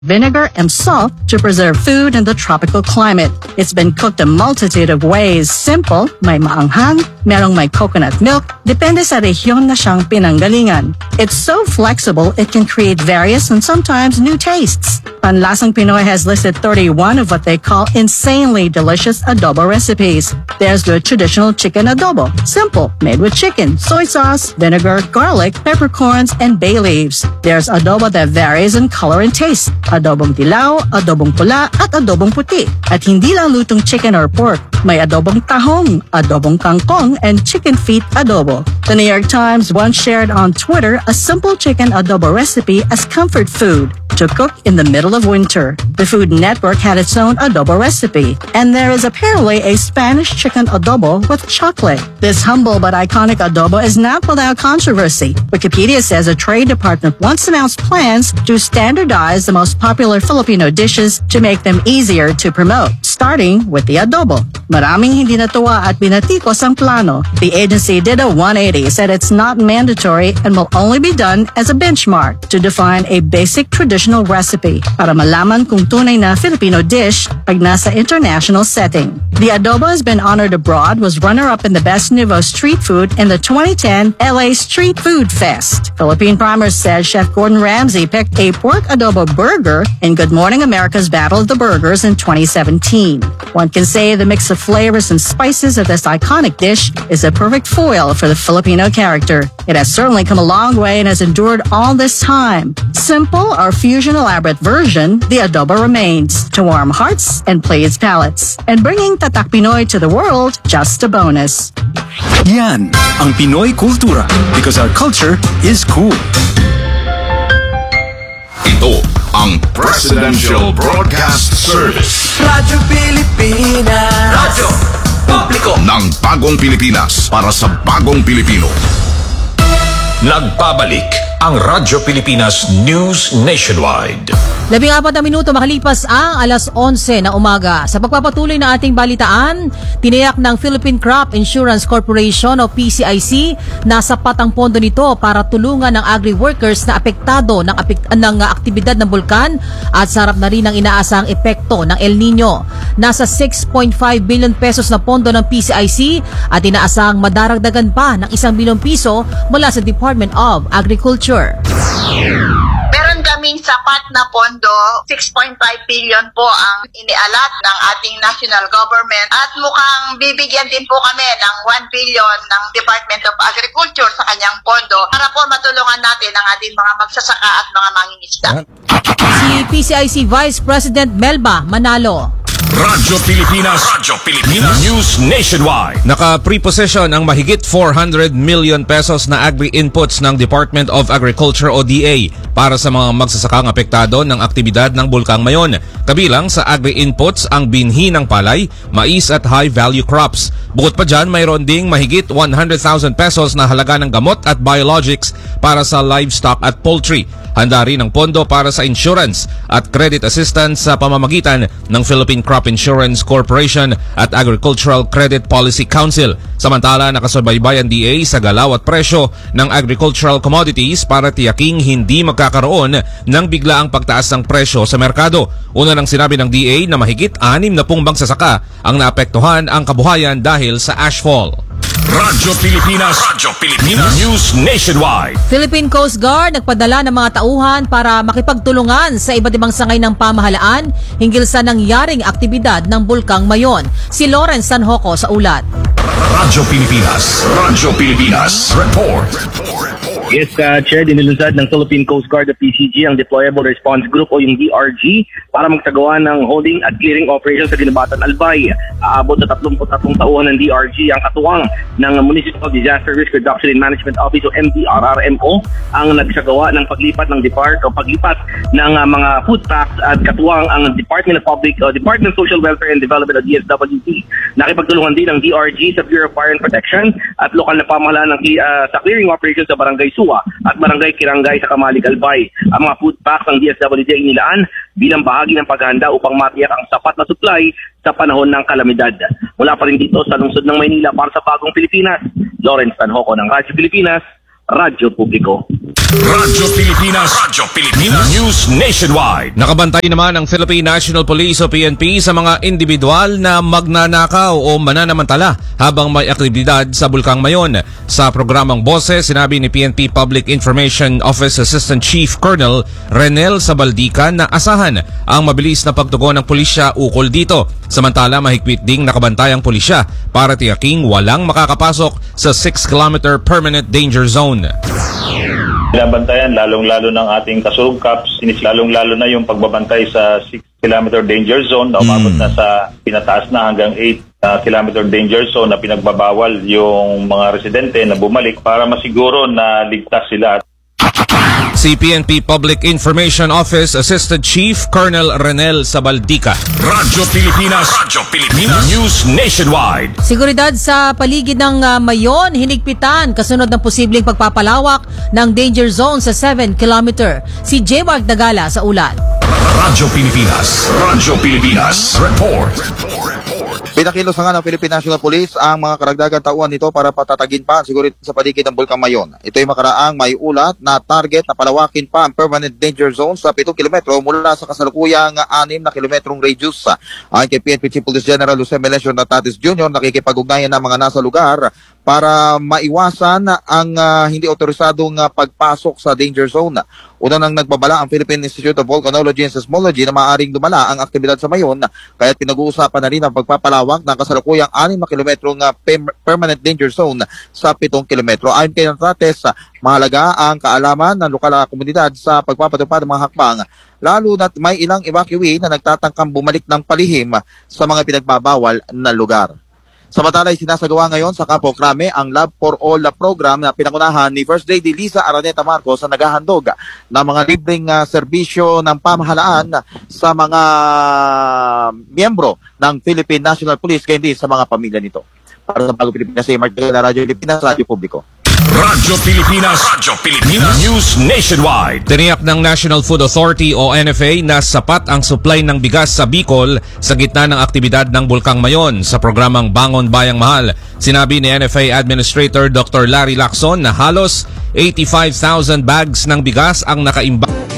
vinegar, and salt to preserve food in the tropical climate. It's been cooked a multitude of ways. Simple, may maanghang, merong may coconut milk, depende sa rehiyon na siyang pinanggalingan. It's so flexible, it can create various and sometimes new tastes. Panlasang Pinoy has listed 31 of what they call insanely delicious adobo recipes. There's the traditional chicken adobo. Simple, made with chicken, soy sauce, vinegar, garlic, peppercorns, and bay leaves. There's adobo that varies in color and taste. Adobong dilaw, adobong pula, at adobong puti. At hindi lang lutong chicken or pork. May adobong tahong, adobong kangkong, and chicken feet adobo. The New York Times once shared on Twitter a simple chicken adobo recipe as comfort food to cook in the middle of winter. The Food Network had its own adobo recipe, and there is apparently a Spanish chicken adobo with chocolate. This humble but iconic adobo is not without controversy. Wikipedia says a trade department once announced plans to standardize the most popular Filipino dishes to make them easier to promote, starting with the adobo. Maraming hindi natuwa at binatikos ang plano. The agency did a 180, said it's not mandatory and will only be done as a benchmark to define a basic traditional recipe para malaman kung tunay na Filipino dish pag nasa international setting. The adobo has been honored abroad, was runner-up in the Best Nouveau Street Food in the 2010 LA Street Food Fest. Philippine Primer says Chef Gordon Ramsay picked a pork adobo burger in Good Morning America's Battle of the Burgers in 2017. One can say the mix of flavors and spices of this iconic dish is a perfect foil for the Filipino character. It has certainly come a long way and has endured all this time. Simple or fusion elaborate version, the adobo remains to warm hearts and please palates. And bringing Tatak Pinoy to the world, just a bonus. Yan ang Pinoy Kultura because our culture is cool. Ito ang Presidential Broadcast Service. Radyo Pilipinas. Radyo Publiko ng bagong Pilipinas para sa bagong Pilipino. Nagbabalik ang Radyo Pilipinas News Nationwide. 14 na minuto makalipas ang alas 11 na umaga. Sa pagpapatuloy ng ating balitaan, tiniyak ng Philippine Crop Insurance Corporation o PCIC na sapat ang pondo nito para tulungan ng agri-workers na apektado ng aktibidad ng bulkan at sarap na rin ang inaasahang epekto ng El Nino. Nasa 6.5 billion pesos na pondo ng PCIC at inaasahang madaragdagan pa ng 1 bilyong piso mula sa Department of Agriculture. Meron kaming sapat na pondo, 6.5 billion po ang inialat ng ating national government at mukhang bibigyan din po kami ng 1 billion ng Department of Agriculture sa kanyang pondo para po matulungan natin ang ating mga magsasaka at mga mangingisda. Si PCIC Vice President Melba Manalo. Radyo Pilipinas News Nationwide. Naka-preposition ang mahigit 400 million pesos na agri-inputs ng Department of Agriculture o DA para sa mga magsasakang apektado ng aktibidad ng Bulkang Mayon. Kabilang sa agri-inputs ang binhi ng palay, mais at high-value crops. Bukod pa dyan, mayroon ding mahigit 100,000 pesos na halaga ng gamot at biologics para sa livestock at poultry. Handa rin ang pondo para sa insurance at credit assistance sa pamamagitan ng Philippine Crop Insurance Corporation at Agricultural Credit Policy Council. Samantala, nakasubaybay ang DA sa galaw at presyo ng agricultural commodities para tiyaking hindi magkakaroon ng biglaang pagtaas ng presyo sa merkado. Una nang sinabi ng DA na mahigit 60 magsasaka ang naapektuhan ang kabuhayan dahil sa ashfall. Radyo Pilipinas News Nationwide. Philippine Coast Guard nagpadala ng mga tauhan para makipagtulungan sa iba't ibang sangay ng pamahalaan hinggil sa nangyaring aktibidad ng Bulkang Mayon. Si Lawrence Sanjoco sa ulat. Radyo Pilipinas Report. Yes, Chair, dinilunsad ng Philippine Coast Guard o PCG ang Deployable Response Group o yung DRG para magsagawa ng holding at clearing operation sa Ginabatan Albay. Aabot sa 33 tauhan ng DRG ang katuwang ng Municipal Disaster Risk Reduction and Management Office o MDRRMO ang nagsagawa ng paglipat ng mga food packs at katuwang ang Department of Social Welfare and Development o DSWD. Nakipagtulungan din ng DRG sa Bureau of Fire and Protection at lokal na pamahalaan sa clearing operation sa Barangay Suwa at Barangay Kirangay sa Kamalig Albay. Ang mga food packs ng DSWD ay inilaan bilang bahagi ng paghahanda upang matiyak ang sapat na supply sa panahon ng kalamidad. Mula pa rin dito sa lungsod ng Maynila para sa bagong Pilipinas, Lawrence Sanjoco ng Radyo Pilipinas, Radyo Publiko. Radyo Pilipinas. Radyo Pilipinas. News Nationwide. Nakabantay naman ang Philippine National Police o PNP sa mga individual na magnanakaw o mananamantala habang may aktibidad sa Bulkang Mayon. Sa programang Boses, sinabi ni PNP Public Information Office Assistant Chief Colonel Renel Sabaldica na asahan ang mabilis na pagtugon ng pulisya ukol dito. Samantala, mahigpit ding nakabantay ang pulisya para tiyaking walang makakapasok sa 6-kilometer permanent danger zone. Binabantayan lalong-lalo ng ating kasurug cops, lalong-lalo na yung pagbabantay sa 6-kilometer danger zone na umabot na sa pinataas na hanggang 8-kilometer danger zone na pinagbabawal yung mga residente na bumalik para masiguro na ligtas sila. Si PNP Public Information Office Assistant Chief Colonel Renel Sabaldica. Radyo Pilipinas. Radyo Pilipinas. News Nationwide. Seguridad sa paligid ng Mayon, hinigpitan kasunod ng posibleng pagpapalawak ng danger zone sa 7-kilometer. Si J-Mark Dagala sa ulat. Radyo Pilipinas. Radyo Pilipinas. Report. Pinakilos nga ng Philippine National Police ang mga karagdagang tauhan nito para patatagin pa ang seguridad sa paligid ng Bulkang Mayon. Ito ay makaraang may ulat na target na palawakin pa ang permanent danger zone sa 7 kilometro mula sa kasalukuyang 6 na kilometrong radius. Ayon kay PNP Chief Police General Jose Melesio Natatis Jr., nakikipag-ugnayan ng mga nasa lugar para maiwasan ang hindi otorisadong pagpasok sa danger zone. Una nang nagbabala ang Philippine Institute of Volcanology and Seismology na maaaring dumala ang aktibidad sa Mayon, kaya pinag-uusapan na rin ang pagpapalawak ng kasalukuyang 6 na kilometrong permanent danger zone sa 7 kilometro. Ayon kay Natates, mahalaga ang kaalaman ng lokal na komunidad sa pagpapatupad ng mga hakbang, lalo na't may ilang evacuee na nagtatangkang bumalik ng palihim sa mga pinagbabawal na lugar. Samantala, sinasagawa ngayon sa Campo Crame ang Love for All program na pinangunahan ni First Lady Liza Araneta Marcos sa naghahandog ng mga libreng serbisyo ng pamahalaan sa mga miyembro ng Philippine National Police kaya hindi sa mga pamilya nito. Para sa Bagong Pilipinas, si Mark Dela, Radyo Pilipinas, Radyo Publiko. Radyo Pilipinas. Radyo Pilipinas. News Nationwide. Tiniyak ng National Food Authority o NFA na sapat ang supply ng bigas sa Bicol sa gitna ng aktibidad ng Bulkang Mayon sa programang Bangon Bayang Mahal. Sinabi ni NFA Administrator Dr. Larry Lacson na halos 85,000 bags ng bigas ang nakaimbak